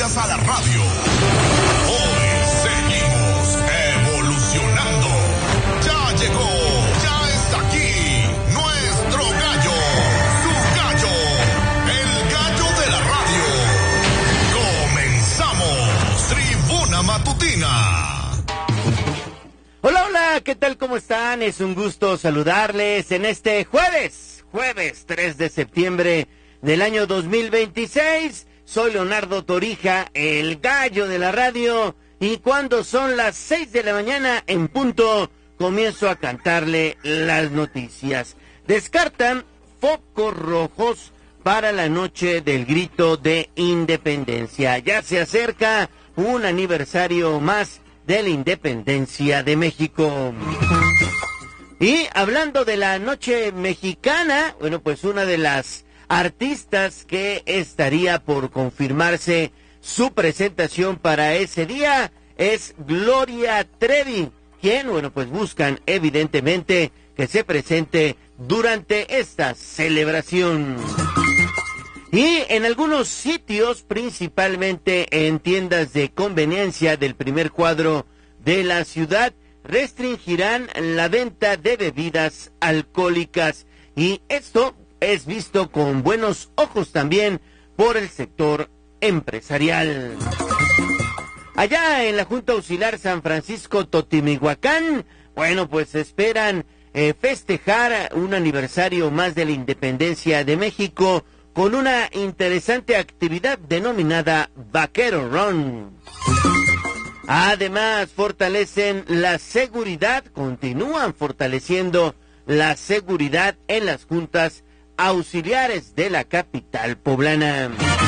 gracias a la radio. Hoy seguimos evolucionando. Ya llegó, ya está aquí, nuestro gallo, su gallo, el gallo de la radio. Comenzamos, Tribuna Matutina. Hola, hola, ¿qué tal? ¿Cómo están? Es un gusto saludarles en este jueves 3 de septiembre del año 2026. Soy Leonardo Torija, el gallo de la radio, y cuando son las 6 de la mañana en punto, comienzo a cantarle las noticias. Descartan focos rojos para la noche del grito de independencia. Ya se acerca un aniversario más de la independencia de México. Y hablando de la noche mexicana, bueno, pues una de las artistas que estaría por confirmarse su presentación para ese día es Gloria Trevi, quien, bueno, pues buscan evidentemente que se presente durante esta celebración. Y en algunos sitios, principalmente en tiendas de conveniencia del primer cuadro de la ciudad, restringirán la venta de bebidas alcohólicas, y esto es visto con buenos ojos también por el sector empresarial. Allá en la Junta Auxiliar San Francisco Totimihuacán, bueno, pues esperan festejar un aniversario más de la independencia de México con una interesante actividad denominada Vaquero Run. Además, fortalecen la seguridad, continúan fortaleciendo la seguridad en las juntas auxiliares de la capital poblana.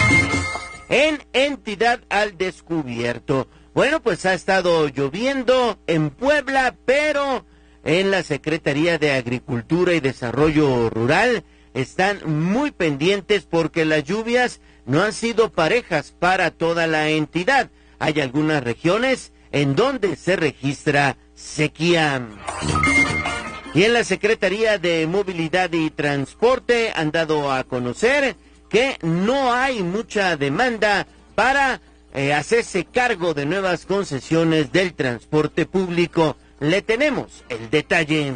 En Entidad al Descubierto, bueno, pues ha estado lloviendo en Puebla, pero en la Secretaría de Agricultura y Desarrollo Rural están muy pendientes porque las lluvias no han sido parejas para toda la entidad. Hay algunas regiones en donde se registra sequía. Y en la Secretaría de Movilidad y Transporte han dado a conocer que no hay mucha demanda para hacerse cargo de nuevas concesiones del transporte público. Le tenemos el detalle.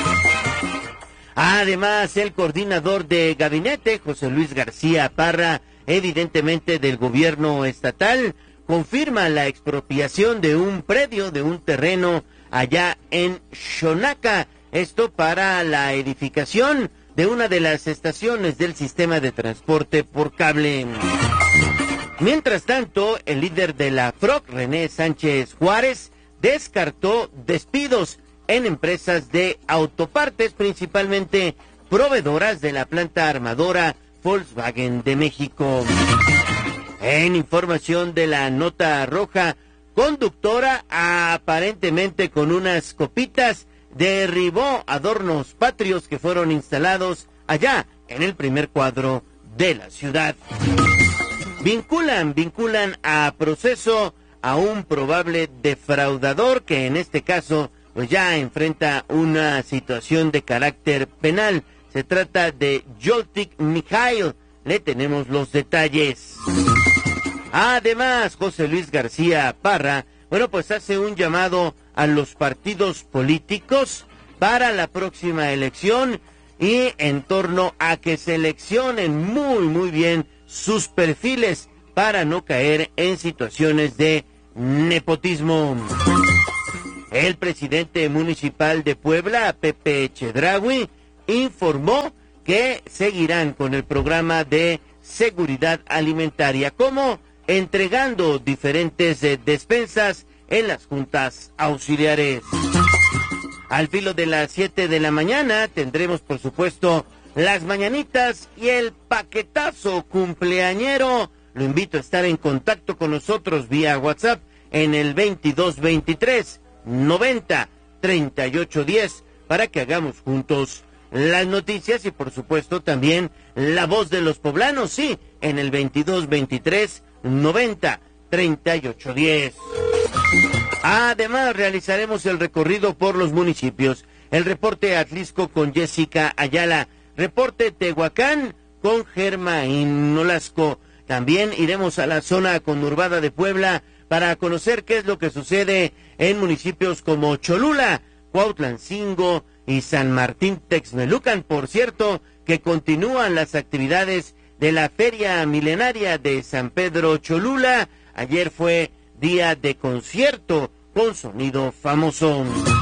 Además, el coordinador de gabinete, José Luis García Parra, evidentemente del gobierno estatal, confirma la expropiación de un predio, de un terreno allá en Xonaca, esto para la edificación de una de las estaciones del sistema de transporte por cable. Mientras tanto, el líder de la FROC, René Sánchez Juárez, descartó despidos en empresas de autopartes, principalmente proveedoras de la planta armadora Volkswagen de México. En información de la nota roja, conductora aparentemente con unas copitas derribó adornos patrios que fueron instalados allá en el primer cuadro de la ciudad. Vinculan a proceso a un probable defraudador que en este caso pues ya enfrenta una situación de carácter penal. Se trata de Joltik Mikhail. Le tenemos los detalles. Además, José Luis García Parra, bueno, pues hace un llamado a los partidos políticos para la próxima elección y en torno a que seleccionen muy bien sus perfiles para no caer en situaciones de nepotismo. El presidente municipal de Puebla, Pepe Chedraui, informó que seguirán con el programa de seguridad alimentaria, como entregando diferentes despensas en las juntas auxiliares. Al filo de las 7 de la mañana tendremos, por supuesto, las mañanitas y el paquetazo cumpleañero. Lo invito a estar en contacto con nosotros vía WhatsApp en el 2223 90 38 10 para que hagamos juntos las noticias y por supuesto también la voz de los poblanos, sí, en el 2223 90 38 10. Además realizaremos el recorrido por los municipios. El reporte Atlisco con Jessica Ayala, reporte Tehuacán con Germaín Nolasco También iremos a la zona conurbada de Puebla para conocer qué es lo que sucede en municipios como Cholula, Cuautlancingo y San Martín Texmelucan. Por cierto, que continúan las actividades de la Feria Milenaria de San Pedro Cholula. Ayer fue día de concierto con sonido famoso.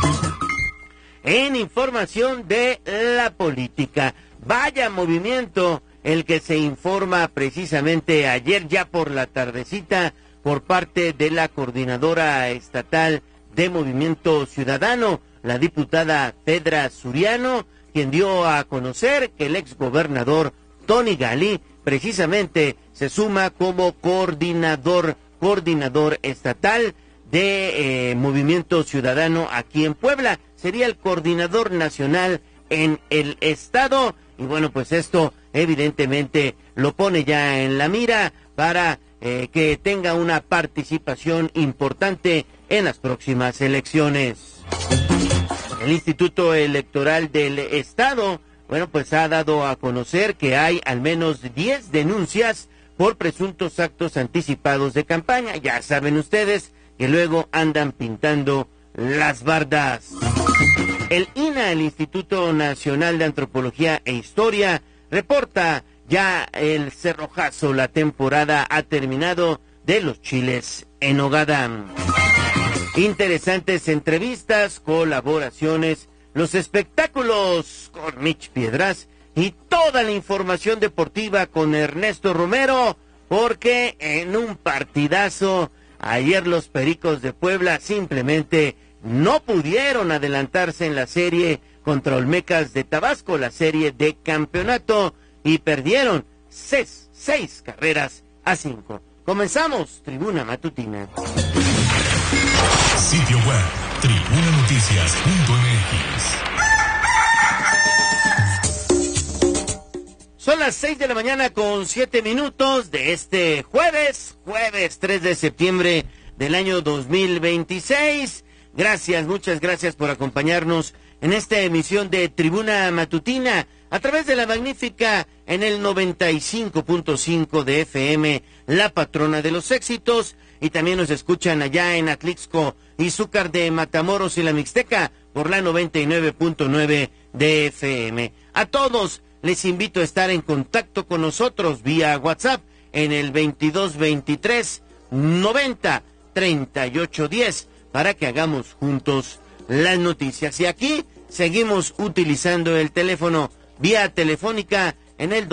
En información de la política, vaya movimiento el que se informa precisamente ayer ya por la tardecita por parte de la coordinadora estatal de Movimiento Ciudadano, la diputada Fedra Suriano, quien dio a conocer que el exgobernador Tony Gali precisamente se suma como coordinador estatal de Movimiento Ciudadano aquí en Puebla. Sería el coordinador nacional en el estado y bueno, pues esto evidentemente lo pone ya en la mira para que tenga una participación importante en las próximas elecciones. El Instituto Electoral del Estado, bueno, pues ha dado a conocer que hay al menos 10 denuncias por presuntos actos anticipados de campaña. Ya saben ustedes que luego andan pintando las bardas. El INA, el Instituto Nacional de Antropología e Historia, reporta ya el cerrojazo, la temporada ha terminado de los chiles en nogada. Interesantes entrevistas, colaboraciones, los espectáculos con Mitch Piedras y toda la información deportiva con Ernesto Romero, porque en un partidazo ayer los Pericos de Puebla simplemente no pudieron adelantarse en la serie contra Olmecas de Tabasco, la serie de campeonato, y perdieron 6 carreras-5. Comenzamos, Tribuna Matutina. Sitio web, tribunanoticias.mx. Son las 6:07 de este jueves 3 de septiembre del año 2026. Gracias, muchas gracias por acompañarnos en esta emisión de Tribuna Matutina a través de la magnífica en el 95.5 de FM, la patrona de los éxitos, y también nos escuchan allá en Atlixco, Izúcar de Matamoros y la Mixteca por la 99.9 de FM. A todos les invito a estar en contacto con nosotros vía WhatsApp en el 2223 90 38 10 para que hagamos juntos las noticias. Y aquí seguimos utilizando el teléfono vía telefónica en el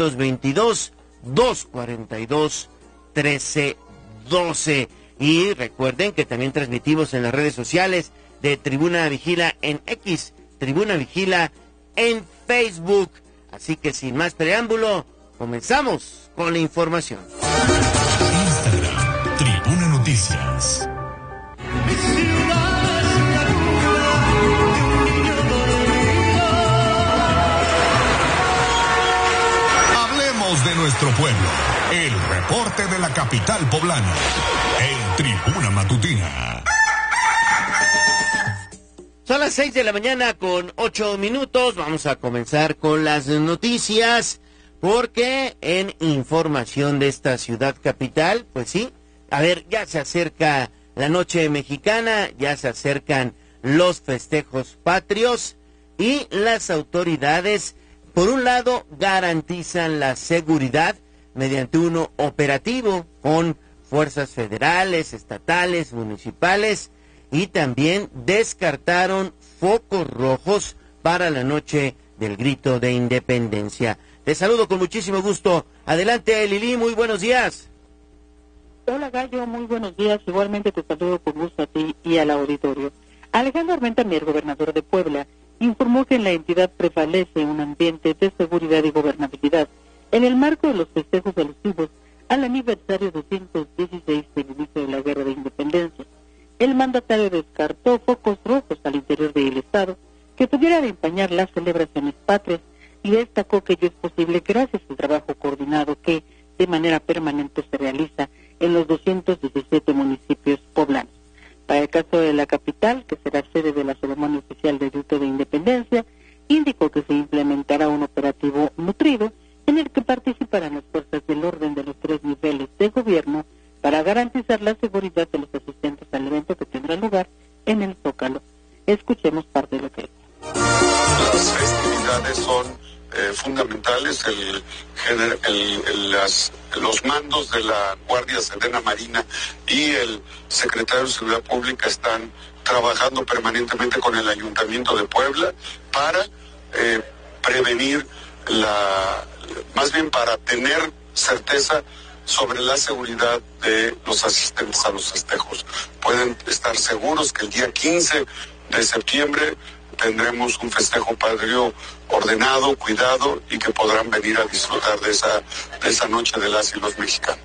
222-242-1312. Y recuerden que también transmitimos en las redes sociales de Tribuna Vigila en X, Tribuna Vigila en Facebook. Así que sin más preámbulo, comenzamos con la información. Instagram, Tribuna Noticias. Hablemos de nuestro pueblo. El reporte de la capital poblana. En Tribuna Matutina. Son las 6:08 a.m. Vamos a comenzar con las noticias, porque en información de esta ciudad capital, pues sí, a ver, ya se acerca la noche mexicana, ya se acercan los festejos patrios y las autoridades, por un lado, garantizan la seguridad mediante un operativo con fuerzas federales, estatales, municipales, y también descartaron focos rojos para la noche del grito de independencia. Te saludo con muchísimo gusto. Adelante, Lili, muy buenos días. Hola, Gallo, muy buenos días. Igualmente te saludo con gusto a ti y al auditorio. Alejandro Armenta Mier, gobernador de Puebla, informó que en la entidad prevalece un ambiente de seguridad y gobernabilidad en el marco de los festejos alusivos al aniversario 216 del inicio de la Guerra de Independencia. El mandatario descartó focos rojos al interior del Estado que pudieran empañar las celebraciones patrias y destacó que ello es posible gracias al trabajo coordinado que de manera permanente se realiza en los 217 municipios poblanos. Para el caso de la capital, que será sede de la ceremonia oficial de grito de independencia, indicó que se implementará un operativo nutrido en el que participarán las fuerzas del orden de los 3 gubernamentales, los mandos de la Guardia Sedena Marina y el secretario de Seguridad Pública están trabajando permanentemente con el Ayuntamiento de Puebla para prevenir más bien para tener certeza sobre la seguridad de los asistentes a los festejos. Pueden estar seguros que el día 15 de septiembre tendremos un festejo patrio ordenado, cuidado, y que podrán venir a disfrutar de esa noche de las y los mexicanos.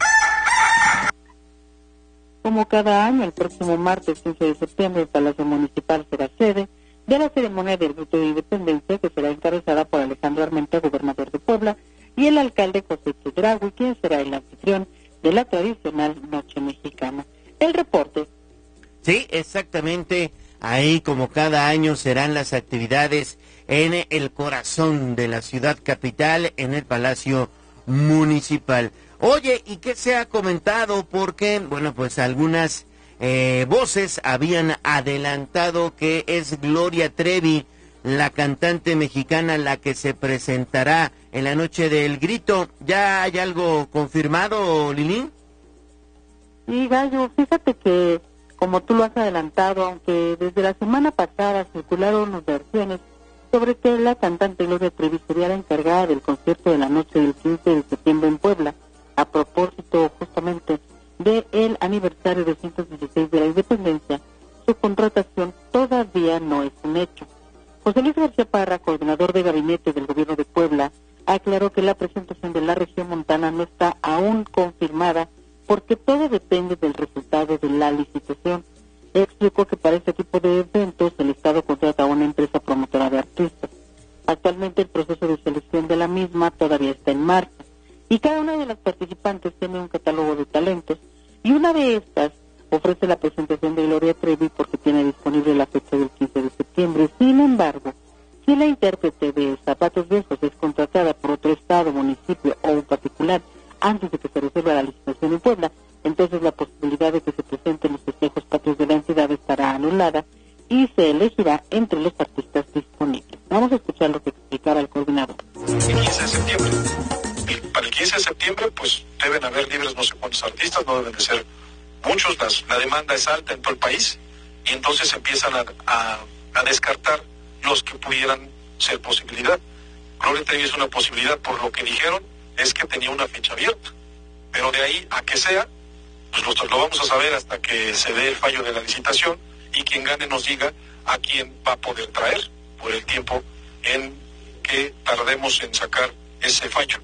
Como cada año, el próximo martes 15 de septiembre, el Palacio Municipal será sede de la ceremonia del grito de independencia, que será encabezada por Alejandro Armenta, gobernador de Puebla, y el alcalde José Chedraui, quien será el anfitrión de la tradicional Noche Mexicana. El reporte. Sí, exactamente. Ahí, como cada año, serán las actividades en el corazón de la ciudad capital, en el Palacio Municipal. Oye, ¿y qué se ha comentado? Porque, bueno, pues algunas voces habían adelantado que es Gloria Trevi, la cantante mexicana, la que se presentará en la Noche del Grito. ¿Ya hay algo confirmado, Lili? Sí, Gallo, fíjate que, como tú lo has adelantado, aunque desde la semana pasada circularon unas versiones sobre que la cantante Gloria Trevi sería la encargada del concierto de la noche del 15 de septiembre en Puebla, a propósito justamente del aniversario de 116 de la independencia, su contratación todavía no es un hecho. José Luis García Parra, coordinador de gabinete del gobierno de Puebla, aclaró que la presentación de la región montana no está aún confirmada porque todo depende del resultado de la licitación. Explicó que para este tipo de eventos el Estado contrata a una empresa promotora de artistas. Actualmente el proceso de selección de la misma todavía está en marcha y cada una de las participantes tiene un catálogo de talentos y una de estas ofrece la presentación de Gloria Trevi porque tiene disponible la fecha del 15 de septiembre. Sin embargo, si la intérprete de Zapatos Viejos es contratada por otro estado, municipio o un particular antes de que se resuelva la licitación en Puebla, entonces la posibilidad de que se presenten los festejos patrios de la entidad estará anulada y se elegirá entre los artistas disponibles. Vamos a escuchar lo que explicaba el coordinador. El 15 de septiembre. Para el 15 de septiembre, pues deben haber libres no sé cuántos artistas, no deben de ser muchos, la demanda es alta en todo el país, y entonces empiezan a descartar los que pudieran ser posibilidad. Gloria Trevi es una posibilidad, por lo que dijeron, es que tenía una fecha abierta, pero de ahí a que sea, pues lo vamos a saber hasta que se dé el fallo de la licitación y quien gane nos diga a quién va a poder traer por el tiempo en que tardemos en sacar ese fallo.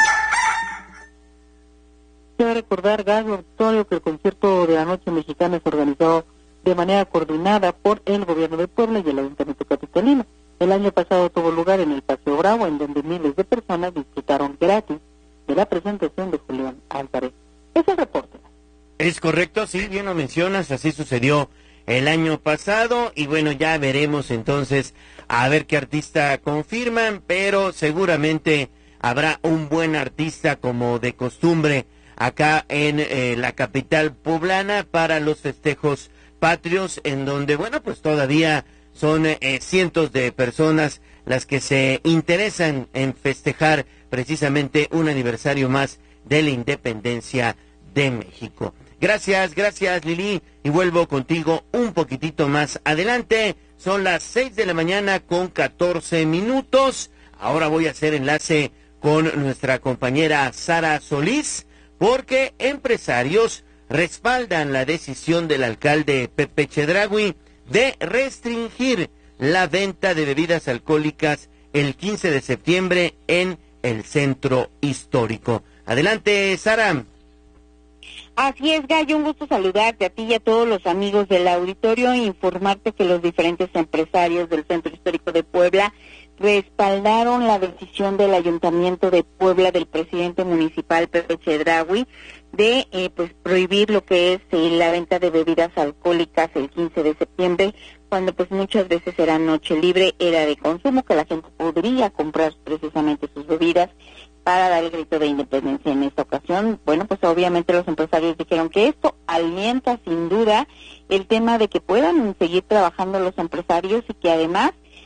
Debe recordar, Gallo Auditorio, que el concierto de la Noche Mexicana es organizado de manera coordinada por el gobierno de Puebla y el Ayuntamiento capitalino. El año pasado tuvo lugar en el Paseo Bravo, en donde miles de personas disfrutaron gratis de la presentación de Julián Álvarez. Es el reporte. Es correcto, sí, bien lo mencionas, así sucedió el año pasado y bueno, ya veremos entonces a ver qué artista confirman, pero seguramente habrá un buen artista como de costumbre acá en la capital poblana para los festejos patrios, en donde, bueno, pues todavía son cientos de personas las que se interesan en festejar precisamente un aniversario más de la independencia de México. Gracias Lili, y vuelvo contigo un poquitito más adelante. Son las 6 de la mañana con 14 minutos. Ahora voy a hacer enlace con nuestra compañera Sara Solís, porque empresarios respaldan la decisión del alcalde Pepe Chedraui de restringir la venta de bebidas alcohólicas el 15 de septiembre en el centro histórico. Adelante, Sara. Así es, Gallo, un gusto saludarte a ti y a todos los amigos del auditorio e informarte que los diferentes empresarios del Centro Histórico de Puebla respaldaron la decisión del Ayuntamiento de Puebla, del presidente municipal Pepe Chedraui, de prohibir lo que es la venta de bebidas alcohólicas el 15 de septiembre, cuando pues muchas veces era noche libre, era de consumo, que la gente podría comprar precisamente sus bebidas para dar el grito de independencia en esta ocasión. Bueno, pues obviamente los empresarios dijeron que esto alienta sin duda el tema de que puedan seguir trabajando los empresarios y que además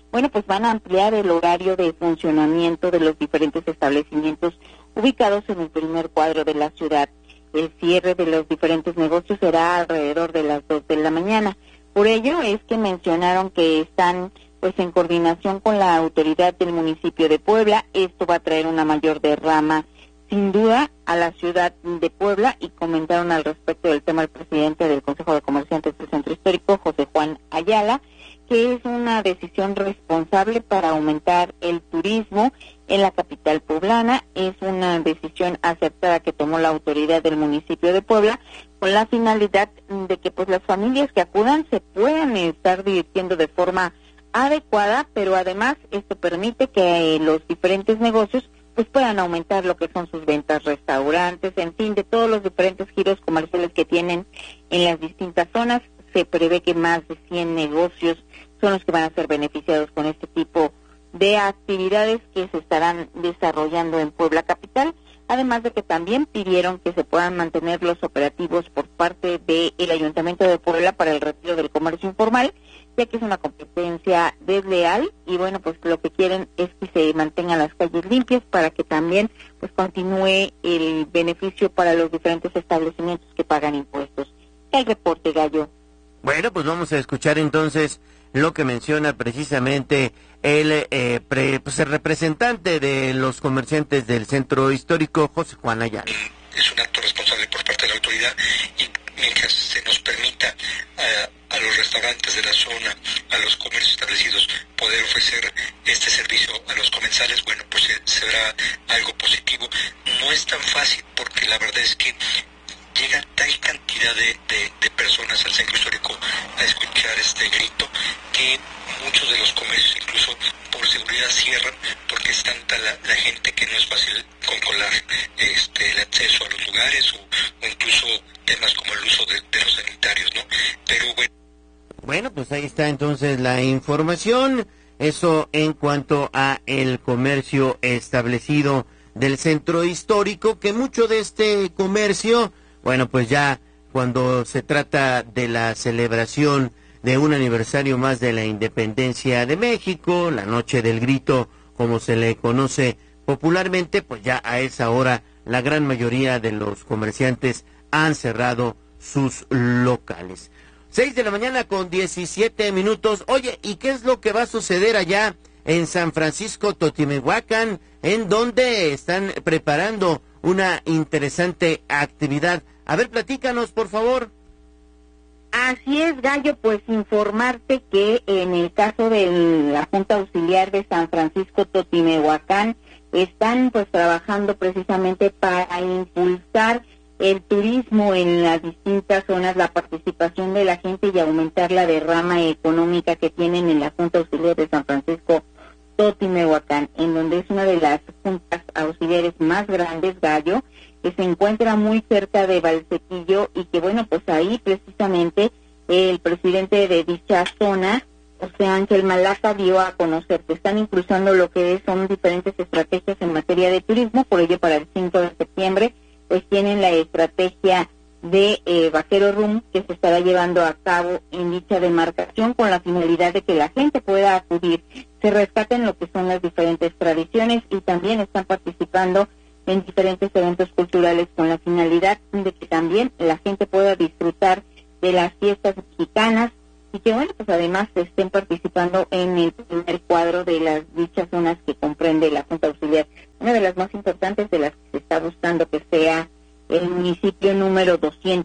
bueno, pues van a ampliar el horario de funcionamiento de los diferentes establecimientos ubicados en el primer cuadro de la ciudad. El cierre de los diferentes negocios será alrededor de las 2 de la mañana. Por ello es que mencionaron que están pues en coordinación con la autoridad del municipio de Puebla. Esto va a traer una mayor derrama sin duda a la ciudad de Puebla, y comentaron al respecto del tema el presidente del Consejo de Comerciantes del Centro Histórico, José Juan Ayala, que es una decisión responsable para aumentar el turismo en la capital poblana. Es una decisión acertada que tomó la autoridad del municipio de Puebla con la finalidad de que pues las familias que acudan se puedan estar divirtiendo de forma adecuada, pero además esto permite que los diferentes negocios pues puedan aumentar lo que son sus ventas, restaurantes, en fin, de todos los diferentes giros comerciales que tienen en las distintas zonas. Se prevé que más de 100 negocios son los que van a ser beneficiados con este tipo de actividades que se estarán desarrollando en Puebla capital, además de que también pidieron que se puedan mantener los operativos por parte del Ayuntamiento de Puebla para el retiro del comercio informal, ya que es una competencia desleal, y bueno, pues lo que quieren es que se mantengan las calles limpias para que también pues continúe el beneficio para los diferentes establecimientos que pagan impuestos. El reporte, Gallo. Bueno, pues vamos a escuchar entonces lo que menciona precisamente el representante de los comerciantes del Centro Histórico, José Juan Ayala. Es un acto responsable por parte de la autoridad, y mientras se nos permita a los restaurantes de la zona, a los comercios establecidos, poder ofrecer este servicio a los comensales, bueno, pues será algo positivo. No es tan fácil, porque la verdad es que llega tal cantidad de personas al centro histórico a escuchar este grito, que muchos de los comercios incluso por seguridad cierran, porque es tanta la gente que no es fácil controlar el acceso a los lugares, o incluso temas como el uso de los sanitarios, ¿no? Pero bueno, pues ahí está entonces la información. Eso en cuanto a el comercio establecido del Centro Histórico, que mucho de este comercio, bueno, pues ya cuando se trata de la celebración de un aniversario más de la independencia de México, la Noche del Grito, como se le conoce popularmente, pues ya a esa hora la gran mayoría de los comerciantes han cerrado sus locales. 6 de la mañana con 17 minutos. Oye, ¿y qué es lo que va a suceder allá en San Francisco Totimehuacán, en donde están preparando una interesante actividad? A ver, platícanos, por favor. Así es, Gallo, pues informarte que en el caso de la Junta Auxiliar de San Francisco Totimehuacán están pues trabajando precisamente para impulsar el turismo en las distintas zonas, la participación de la gente y aumentar la derrama económica que tienen en la Junta Auxiliar de San Francisco Totimehuacán, en donde es una de las juntas auxiliares más grandes, Gallo, que se encuentra muy cerca de Valsequillo, y que bueno, pues ahí precisamente el presidente de dicha zona, José Ángel Malaca, dio a conocer que están impulsando lo que son diferentes estrategias en materia de turismo. Por ello, para el 5 de septiembre, pues tienen la estrategia de Vaquero Room, que se estará llevando a cabo en dicha demarcación con la finalidad de que la gente pueda acudir, se rescaten lo que son las diferentes tradiciones, y también están participando en diferentes eventos culturales con la finalidad de que también la gente pueda disfrutar de las fiestas mexicanas, y que bueno, pues además estén participando en el primer cuadro de las dichas zonas que comprende la Junta Auxiliar, una de las más importantes, de las que se está buscando que sea el municipio número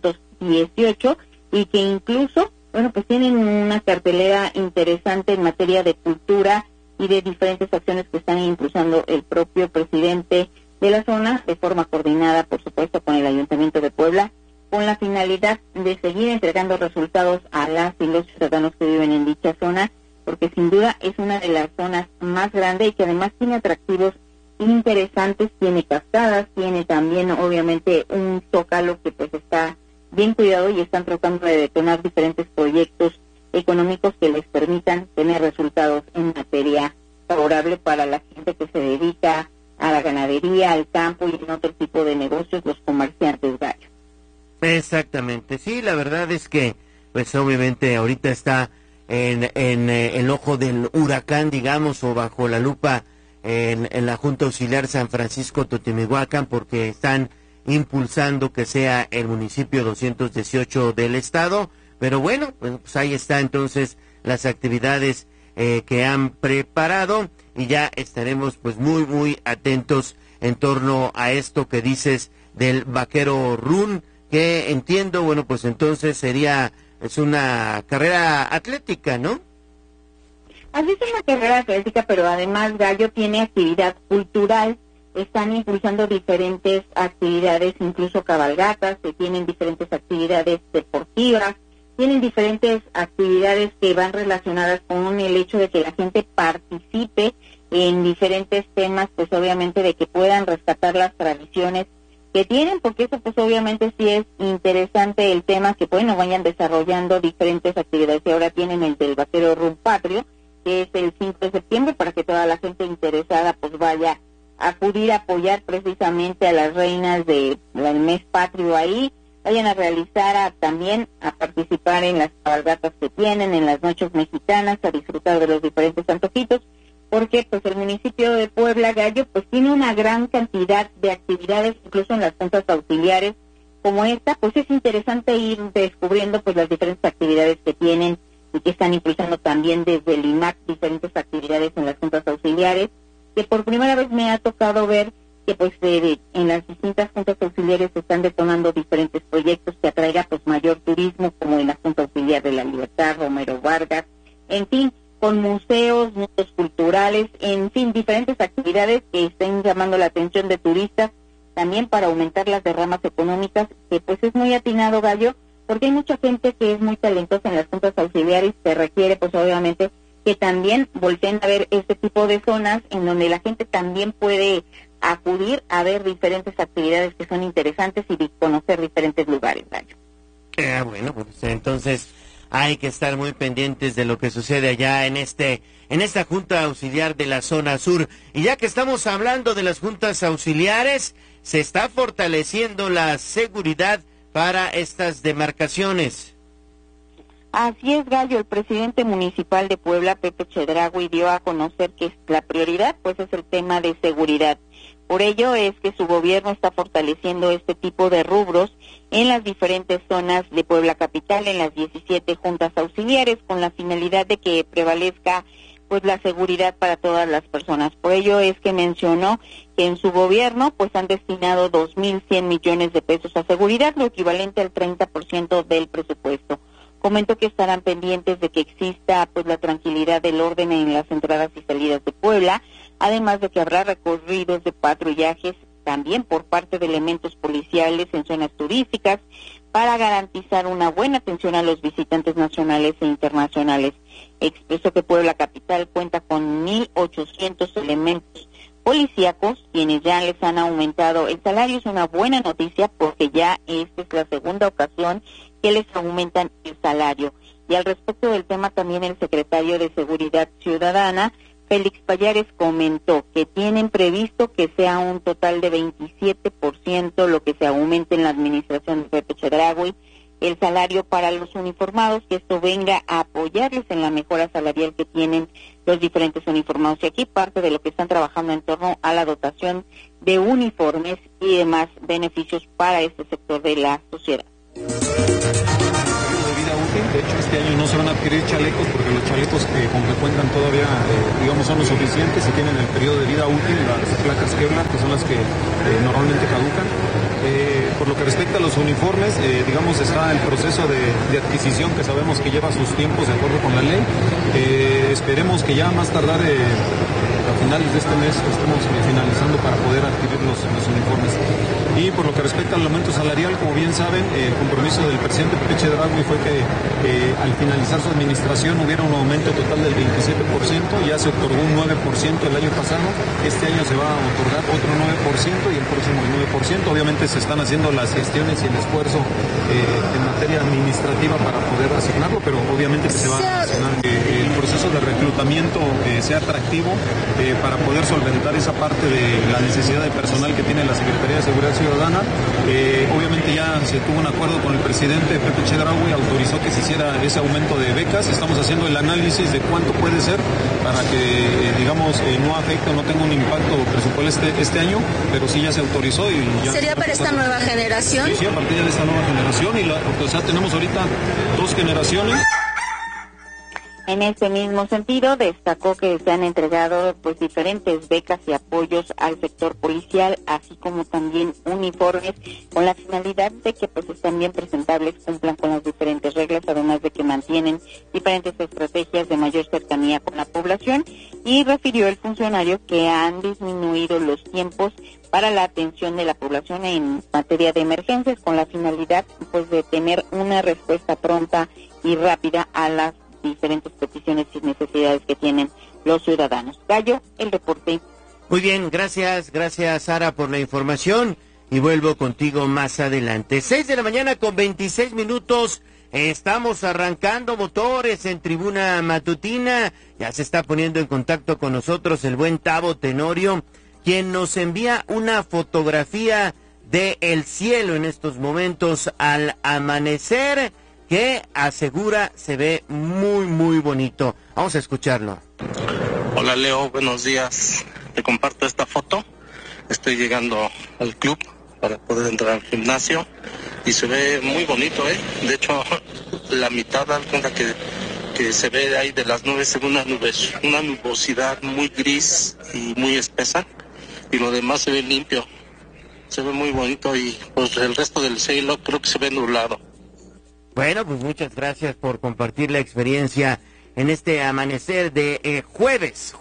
218, y que incluso, bueno, pues tienen una cartelera interesante en materia de cultura y de diferentes acciones que están impulsando el propio presidente de la zona, de forma coordinada, por supuesto, con el Ayuntamiento de Puebla, con la finalidad de seguir entregando resultados a las y los ciudadanos que viven en dicha zona, porque sin duda es una de las zonas más grandes y que además tiene atractivos interesantes, tiene cascadas, tiene también obviamente un zócalo que pues está bien cuidado, y están tratando de detonar diferentes proyectos económicos que les permitan tener resultados en materia favorable para la gente que se dedica a la ganadería, al campo y en otro tipo de negocios, los comerciantes, Gallo. Exactamente, sí, la verdad es que, pues obviamente ahorita está en el ojo del huracán, digamos, o bajo la lupa en la Junta Auxiliar San Francisco Totimihuacán, porque están impulsando que sea el municipio 218 del estado. Pero bueno, pues ahí está entonces las actividades que han preparado, y ya estaremos pues muy atentos en torno a esto que dices del Vaquero Run, que entiendo, bueno, pues entonces es una carrera atlética, ¿no? Así es, una carrera atlética, pero además Gallo tiene actividad cultural. Están impulsando diferentes actividades, incluso cabalgatas, que tienen diferentes actividades deportivas, tienen diferentes actividades que van relacionadas con el hecho de que la gente participe en diferentes temas, pues obviamente de que puedan rescatar las tradiciones que tienen, porque eso pues obviamente sí es interesante el tema, que bueno, vayan desarrollando diferentes actividades. Y ahora tienen el del Vaquero Run Patrio, que es el 5 de septiembre, para que toda la gente interesada pues vaya a acudir a apoyar precisamente a las reinas del mes patrio ahí, vayan a realizar también a participar en las cabalgatas que tienen, en las noches mexicanas, a disfrutar de los diferentes antojitos, porque pues el municipio de Puebla, Gallo, pues tiene una gran cantidad de actividades, incluso en las juntas auxiliares como esta. Pues es interesante ir descubriendo pues las diferentes actividades que tienen y que están impulsando también desde el IMAC, diferentes actividades en las juntas auxiliares, que por primera vez me ha tocado ver que pues en las distintas juntas auxiliares se están detonando diferentes proyectos que atraiga pues mayor turismo, como en la Junta Auxiliar de la Libertad, Romero Vargas, en fin, con museos, núcleos culturales, en fin, diferentes actividades que estén llamando la atención de turistas, también para aumentar las derramas económicas, que pues es muy atinado, Gallo, porque hay mucha gente que es muy talentosa en las juntas auxiliares, que requiere pues obviamente que también volteen a ver este tipo de zonas en donde la gente también puede acudir a ver diferentes actividades que son interesantes y conocer diferentes lugares, Gallo. Bueno, pues entonces hay que estar muy pendientes de lo que sucede allá en esta Junta Auxiliar de la Zona Sur. Y ya que estamos hablando de las juntas auxiliares, se está fortaleciendo la seguridad para estas demarcaciones. Así es, Gallo. El presidente municipal de Puebla, Pepe Chedraui, dio a conocer que la prioridad pues es el tema de seguridad. Por ello es que su gobierno está fortaleciendo este tipo de rubros en las diferentes zonas de Puebla capital, en las 17 juntas auxiliares, con la finalidad de que prevalezca pues la seguridad para todas las personas. Por ello es que mencionó que en su gobierno pues han destinado 2.100 millones de pesos a seguridad, lo equivalente al 30% del presupuesto. Comentó que estarán pendientes de que exista pues la tranquilidad del orden en las entradas y salidas de Puebla, además de que habrá recorridos de patrullajes también por parte de elementos policiales en zonas turísticas para garantizar una buena atención a los visitantes nacionales e internacionales. Expresó que Puebla capital cuenta con 1.800 elementos policíacos, quienes ya les han aumentado el salario. Es una buena noticia porque ya esta es la segunda ocasión que les aumentan el salario. Y al respecto del tema, también el secretario de Seguridad Ciudadana, Félix Payares, comentó que tienen previsto que sea un total de 27% lo que se aumente en la administración de Pepe Chedraui el salario para los uniformados, que esto venga a apoyarles en la mejora salarial que tienen los diferentes uniformados. Y aquí parte de lo que están trabajando en torno a la dotación de uniformes y demás beneficios para este sector de la sociedad. De hecho, este año no se van a adquirir chalecos porque los chalecos que con que cuentan todavía, son los suficientes y tienen el periodo de vida útil, las placas Kevlar, que son las que normalmente caducan. Por lo que respecta a los uniformes, está el proceso de adquisición que sabemos que lleva sus tiempos de acuerdo con la ley. Esperemos que ya más tardar a finales de este mes estemos finalizando para poder adquirir los uniformes. Y por lo que respecta al aumento salarial, como bien saben, el compromiso del presidente Pepe Chedraui fue que al finalizar su administración hubiera un aumento total del 27%, ya se otorgó un 9% el año pasado, este año se va a otorgar otro 9% y el próximo 9%. Obviamente se están haciendo las gestiones y el esfuerzo en materia administrativa para poder asignarlo, pero obviamente que se va a asignar. El proceso de reclutamiento sea atractivo para poder solventar esa parte de la necesidad de personal que tiene la Secretaría de Seguridad Ciudadana. ciudadana. Obviamente ya se tuvo un acuerdo con el presidente Pepe Chedraui, autorizó que se hiciera ese aumento de becas. Estamos haciendo el análisis de cuánto puede ser para que, digamos, no afecte o no tenga un impacto presupuestal este año, pero sí ya se autorizó y ya... ¿Sería para esta nueva generación? Sí, a partir de esta nueva generación, o sea, tenemos ahorita 2 generaciones. En ese mismo sentido, destacó que se han entregado pues diferentes becas y apoyos al sector policial, así como también uniformes, con la finalidad de que pues están bien presentables, cumplan con las diferentes reglas, además de que mantienen diferentes estrategias de mayor cercanía con la población. Y refirió el funcionario que han disminuido los tiempos para la atención de la población en materia de emergencias, con la finalidad pues de tener una respuesta pronta y rápida a las diferentes peticiones y necesidades que tienen los ciudadanos. Gallo, el reporte. Muy bien, gracias Sara por la información y vuelvo contigo más adelante. 6 de la mañana con 26 minutos, estamos arrancando motores en Tribuna Matutina, ya se está poniendo en contacto con nosotros el buen Tavo Tenorio, quien nos envía una fotografía del cielo en estos momentos al amanecer, que asegura se ve muy, muy bonito. Vamos a escucharlo. Hola Leo, buenos días. Te comparto esta foto. Estoy llegando al club para poder entrar al gimnasio y se ve muy bonito, ¿eh? De hecho, la mitad, da cuenta que se ve ahí de las nubes, se ve una nubosidad muy gris y muy espesa, y lo demás se ve limpio. Se ve muy bonito y pues el resto del cielo creo que se ve nublado. Bueno, pues muchas gracias por compartir la experiencia en este amanecer de jueves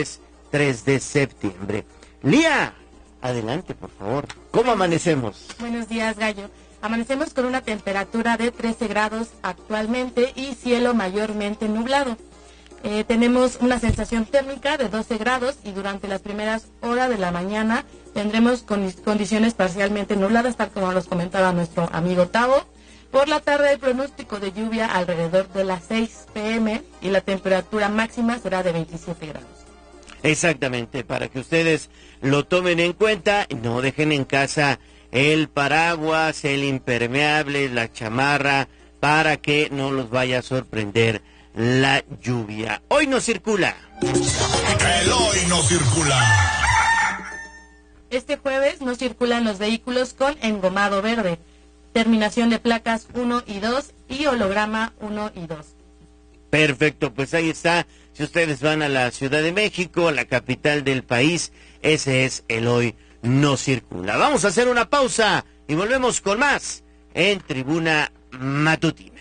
3 de septiembre. Lía, adelante, por favor. ¿Cómo amanecemos? Buenos días, Gallo. Amanecemos con una temperatura de 13 grados actualmente y cielo mayormente nublado. Tenemos una sensación térmica de 12 grados y durante las primeras horas de la mañana tendremos condiciones parcialmente nubladas, tal como nos comentaba nuestro amigo Tavo. Por la tarde el pronóstico de lluvia alrededor de las 6 p.m. y la temperatura máxima será de 27 grados. Exactamente, para que ustedes lo tomen en cuenta, no dejen en casa el paraguas, el impermeable, la chamarra, para que no los vaya a sorprender la lluvia. Hoy no circula. El hoy no circula. Este jueves no circulan los vehículos con engomado verde, terminación de placas 1 y 2 y holograma 1 y 2. Perfecto, pues ahí está. Si ustedes van a la Ciudad de México, la capital del país, ese es el hoy no circula. Vamos a hacer una pausa y volvemos con más en Tribuna Matutina.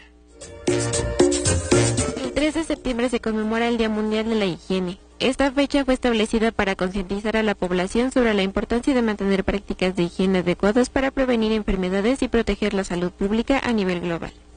El 3 de septiembre se conmemora el Día Mundial de la Higiene. Esta fecha fue establecida para concientizar a la población sobre la importancia de mantener prácticas de higiene adecuadas para prevenir enfermedades y proteger la salud pública a nivel global.